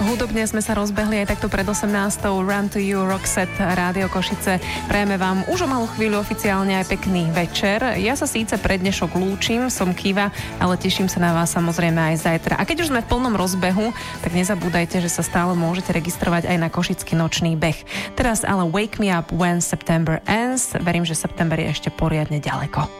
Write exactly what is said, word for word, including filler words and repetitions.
Hudobne sme sa rozbehli aj takto pred osemnástou. Run to You, Roxette, Rádio Košice. Prejeme vám už o malú chvíľu oficiálne aj pekný večer. Ja sa síce pred dnešok lúčim, som Kiva, ale teším sa na vás samozrejme aj zajtra. A keď už sme v plnom rozbehu, tak nezabúdajte, že sa stále môžete registrovať aj na Košický nočný beh. Teraz ale Wake Me Up When September Ends. Verím, že september je ešte poriadne ďaleko.